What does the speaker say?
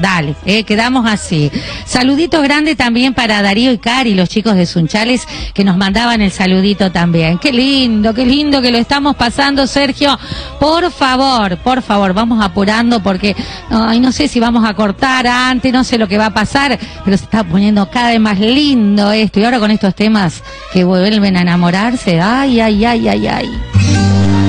Dale, quedamos así. Saludito grande también para Darío y Cari, los chicos de Sunchales, que nos mandaban el saludito también. Qué lindo que lo estamos pasando, Sergio. Por favor, vamos apurando porque no sé si vamos a cortar antes, no sé lo que va a pasar, pero se está poniendo cada vez más lindo esto. Y ahora con estos temas que vuelven a enamorarse, ay.